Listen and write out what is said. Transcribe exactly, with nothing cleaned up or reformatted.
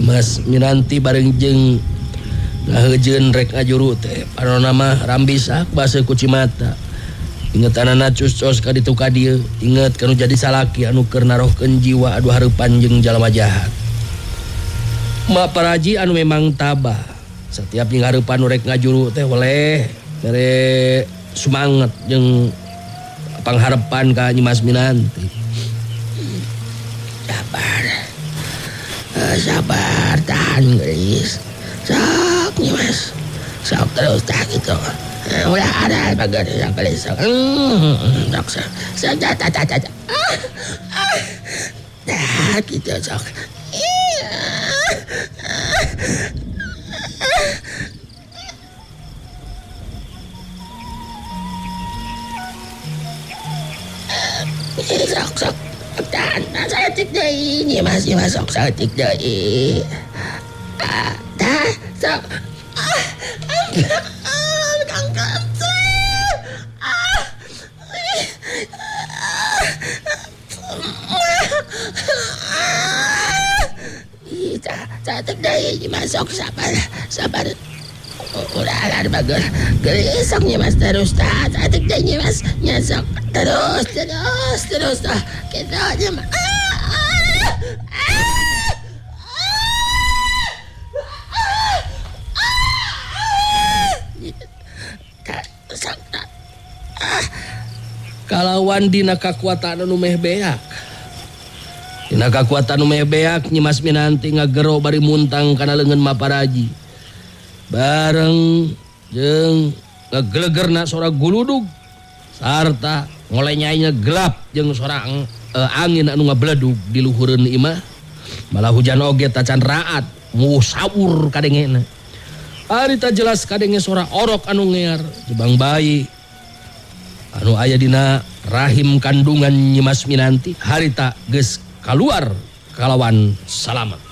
Mas Minanti bareng jeung ngahejeun rek ngajuru teh panonna mah rambisak basa ku Cimata. Ingetanana cus-cos ka ditu ka dieu, inget kanu jadi salaki anu keur narohkeun jiwa adu hareupan jeung jalma jahat. Mak Paraji anu memang tabah. Setiap jeung hareupan nu rek ngajuru teh weleh mere semangat jeung pangharepan ka Nyi Mas Minanti. Sabar. Sabar tahan geus. Sok Nyi Mas. Sok terus tah gitu. Udah ada bagian yang kali sok. Sok sok. Sok tak tak tak tak. Dah gitu sok. Iya. Sok sok. Dan saya tik deui Nyi Mas, Nyi Mas sok saeutik deui. Ah, dah sok. Ah. Kang Kacil. Ah. Ita, saeutik deui Nyi Mas sok sabar, sabar. Udah ada bagus. Gelisok Nyi Mas terus tah. Saeutik deui Nyi Mas, nya sok. Terus, terus, terus tah. Kita aja mah. Kalawan dina kakuatan anu meh beak. Dina kakuatan anu meh beak Nyi Mas Minanti ngagero bari muntang kana leungeun Mak Paraji. Bareng jeung ngagelegerna sora guludug sarta ngolenya gelap jeung sora uh, angin anu ngabledug di luhureun imah. Malah hujan oge tacan raat musawur kadengena. Harita jelas kadenge sora orok anu ngear jebang bayi anu aya dina rahim kandungan Nyi Mas Minanti harita geus kaluar kalawan salamet.